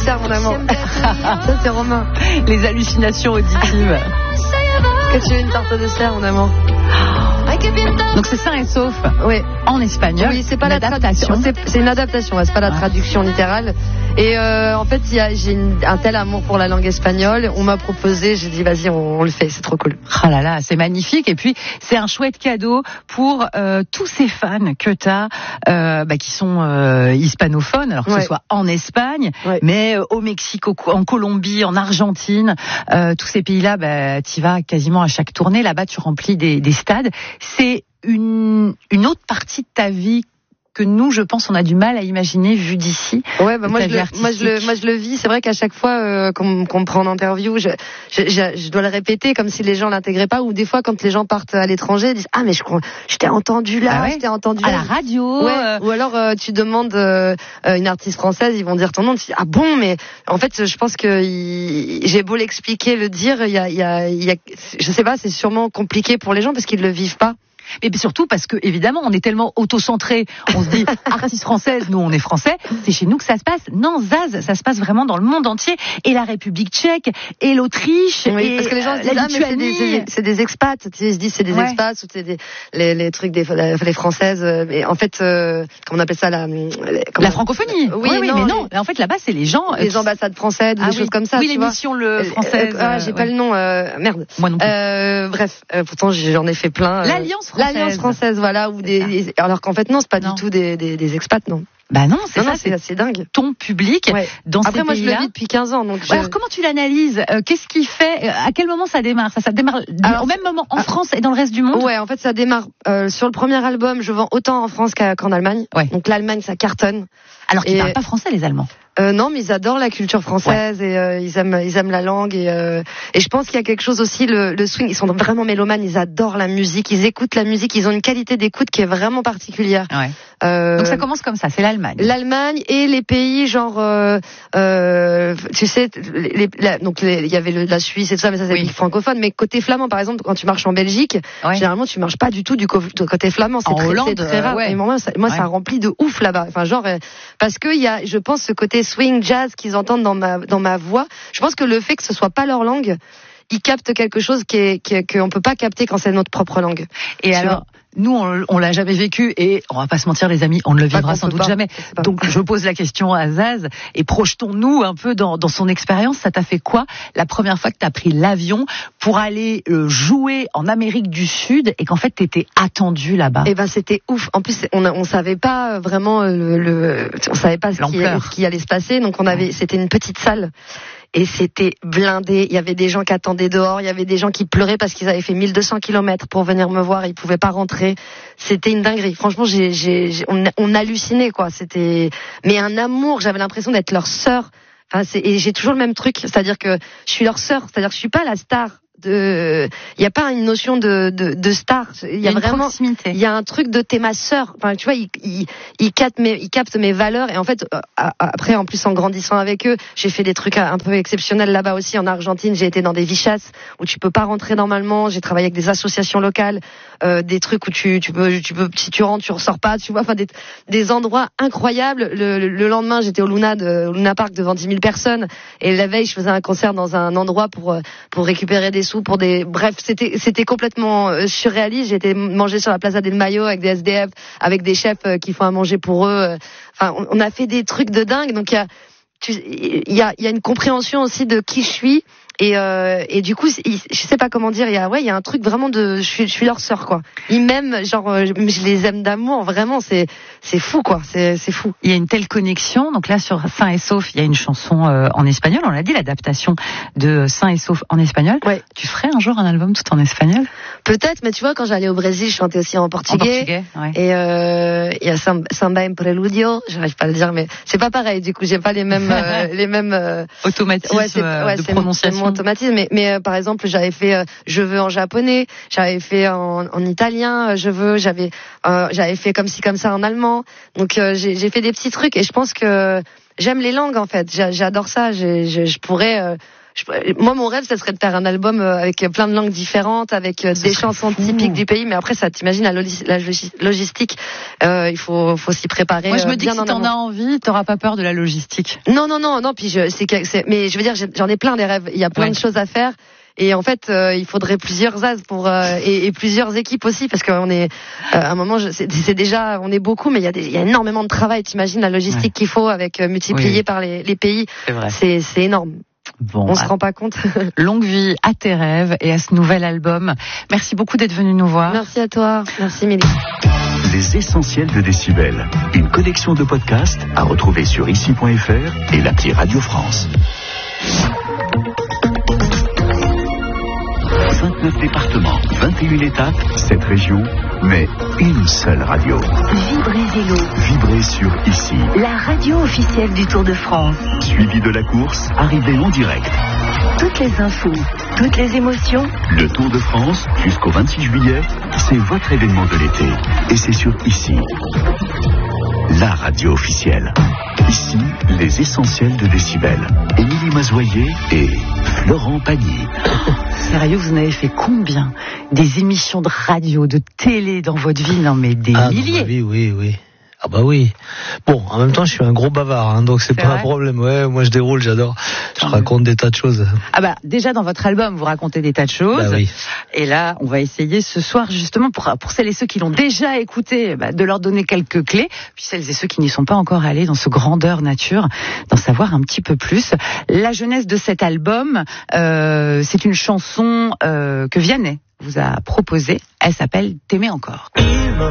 dessert, mon amour. Ça, c'est Romain. Les hallucinations auditives. Que tu veux une tarte au dessert, mon amour? Donc c'est sain et sauf. Oui. En espagnol. Oui, c'est pas la traduction. C'est une adaptation, ouais, c'est pas la traduction littérale. Et en fait, j'ai un tel amour pour la langue espagnole. On m'a proposé, j'ai dit vas-y, on le fait, c'est trop cool. Ah là là, c'est magnifique. Et puis c'est un chouette cadeau pour tous ces fans que t'as, qui sont hispanophones, alors que ce soit en Espagne, mais au Mexique, en Colombie, en Argentine, tous ces pays-là, t'y vas quasiment à chaque tournée. Là-bas, tu remplis des stades. C'est une autre partie de ta vie que nous, je pense, on a du mal à imaginer vu d'ici. Ouais, moi je le vis. C'est vrai qu'à chaque fois qu'on me prend en interview, je dois le répéter comme si les gens l'intégraient pas. Ou des fois, quand les gens partent à l'étranger, ils disent ah mais je t'ai entendu là, je t'ai entendu à la radio. Ouais. Ou alors tu demandes une artiste française, ils vont dire ton nom. Tu dis ah bon, mais en fait, je pense que j'ai beau l'expliquer, le dire, il y a, je sais pas, c'est sûrement compliqué pour les gens parce qu'ils le vivent pas. Et surtout parce que évidemment on est tellement auto-centré, on se dit artiste française, nous on est français, c'est chez nous que ça se passe. Non, Zaz, ça se passe vraiment dans le monde entier, et la République tchèque, et l'Autriche, et parce que les gens se disent la Lituanie. c'est des expats, ils se disent c'est des expats ou c'est les trucs les françaises. Mais en fait, comment on appelle ça la francophonie. Oui, mais non. En fait là-bas c'est les gens, les ambassades françaises, des choses comme ça. Oui, l'émission le française. J'ai pas le nom. Merde. Moi non plus. Bref, pourtant j'en ai fait plein. L'Alliance française, voilà, alors qu'en fait non, c'est pas du tout des expats, non. Bah non, c'est assez dingue. Ton public dans ces pays-là. Après moi je le vis depuis 15 ans, donc. Alors comment tu l'analyses? Qu'est-ce qui fait? À quel moment ça démarre? Ça démarre au même moment en France et dans le reste du monde? Ouais, en fait ça démarre sur le premier album. Je vends autant en France qu'en Allemagne. Ouais. Donc l'Allemagne ça cartonne. Alors qu'ils parlent pas français les Allemands. Non, mais ils adorent la culture française et ils aiment la langue et je pense qu'il y a quelque chose aussi le swing. Ils sont vraiment mélomanes, ils adorent la musique, ils écoutent la musique, ils ont une qualité d'écoute qui est vraiment particulière. Ouais. Donc ça commence comme ça, c'est l'Allemagne. L'Allemagne et les pays genre tu sais donc il y avait la Suisse et tout ça, mais ça c'est francophone. Mais côté flamand par exemple, quand tu marches en Belgique, généralement tu marches pas du tout du côté flamand. C'est très rare. Et moi ça remplit de ouf là-bas. Enfin genre parce que il y a, je pense, ce côté swing jazz qu'ils entendent dans ma voix. Je pense que le fait que ce soit pas leur langue, ils captent quelque chose qu'on peut pas capter quand c'est notre propre langue. Et alors, nous, on l'a jamais vécu et on va pas se mentir, les amis, on ne le vivra sans doute jamais. Donc, je pose la question à Zaz et projetons-nous un peu dans son expérience. Ça t'a fait quoi la première fois que t'as pris l'avion pour aller jouer en Amérique du Sud et qu'en fait t'étais attendu là-bas? Eh ben, c'était ouf. En plus, on savait pas vraiment on savait pas ce qui allait se passer. Donc, c'était une petite salle. Et c'était blindé. Il y avait des gens qui attendaient dehors. Il y avait des gens qui pleuraient parce qu'ils avaient fait 1200 kilomètres pour venir me voir et ils pouvaient pas rentrer. C'était une dinguerie. Franchement, on hallucinait, quoi. Mais un amour. J'avais l'impression d'être leur sœur. Enfin, et j'ai toujours le même truc. C'est-à-dire que je suis leur sœur. C'est-à-dire que je suis pas la star. Il y a pas une notion de star. Il y a vraiment, il y a un truc de t'es ma sœur. Enfin, tu vois, ils captent mes valeurs. Et en fait, après, en plus, en grandissant avec eux, j'ai fait des trucs un peu exceptionnels là-bas aussi. En Argentine, j'ai été dans des vichas où tu peux pas rentrer normalement. J'ai travaillé avec des associations locales, des trucs où tu peux, si tu rentres, tu ressors pas. Tu vois, enfin, des endroits incroyables. Le lendemain, j'étais au Luna Park devant 10 000 personnes. Et la veille, je faisais un concert dans un endroit pour récupérer des sous bref, c'était complètement surréaliste. J'ai été manger sur la Plaza del Mayo avec des SDF, avec des chefs qui font à manger pour eux. Enfin, on a fait des trucs de dingue. Donc il y a une compréhension aussi de qui je suis. Et du coup, je sais pas comment dire, il y a un truc vraiment je suis leur sœur, quoi. Ils m'aiment, genre, je les aime d'amour, vraiment, c'est fou, quoi, c'est fou. Il y a une telle connexion, donc là, sur Sain et Sauf, il y a une chanson en espagnol, on l'a dit, l'adaptation de Sain et Sauf en espagnol. Ouais. Tu ferais un jour un album tout en espagnol? Peut-être, mais tu vois, quand j'allais au Brésil, je chantais aussi en portugais. Ouais. Et il y a Samba en Preludio, j'arrive pas à le dire, mais c'est pas pareil, du coup, j'ai pas les mêmes automatismes de prononciation. Automatisme, mais par exemple j'avais fait je veux en japonais, j'avais fait en italien, j'avais fait comme ci comme ça en allemand, donc j'ai fait des petits trucs et je pense que j'aime les langues en fait, j'adore ça, je pourrais moi, mon rêve, ça serait de faire un album avec plein de langues différentes, avec des chansons typiques du pays. Mais après, ça, t'imagines la logistique. Il faut s'y préparer. Moi, je me dis que si t'en as envie, t'auras pas peur de la logistique. Non. Puis mais je veux dire, j'en ai plein des rêves. Il y a plein de choses à faire. Et en fait, il faudrait plusieurs as pour et plusieurs équipes aussi, parce qu'on est à un moment, c'est déjà, on est beaucoup, mais il y a énormément de travail. T'imagines la logistique qu'il faut avec multiplié par les pays. C'est énorme. Bon, on se rend pas compte. Longue vie à tes rêves et à ce nouvel album. Merci beaucoup d'être venu nous voir. Merci à toi. Merci Mélie. Les essentiels de Décibel. Une collection de podcasts à retrouver sur ici.fr et l'appli Radio France. 29 départements, 21 étapes, 7 régions, mais une seule radio. Vibrez Vélo. Vibrez sur Ici. La radio officielle du Tour de France. Suivi de la course, arrivée en direct. Toutes les infos, toutes les émotions. Le Tour de France, jusqu'au 26 juillet, c'est votre événement de l'été. Et c'est sur Ici. La radio officielle. Ici, les essentiels de Décibel. Émilie Mazoyer et Florent Pagny. Sérieux, vous en avez fait combien? Des émissions de radio, de télé dans votre vie? Non mais des milliers. Oui. Ah bah oui. Bon, en même temps, je suis un gros bavard, donc c'est pas un problème. Ouais, moi je déroule, j'adore. Je raconte des tas de choses. Ah bah déjà dans votre album, vous racontez des tas de choses. Bah oui. Et là, on va essayer ce soir justement pour celles et ceux qui l'ont déjà écouté, de leur donner quelques clés, puis celles et ceux qui n'y sont pas encore allés dans ce grandeur nature, d'en savoir un petit peu plus. La jeunesse de cet album, c'est une chanson que Vianney vous a proposée. Elle s'appelle T'aimer encore. Il me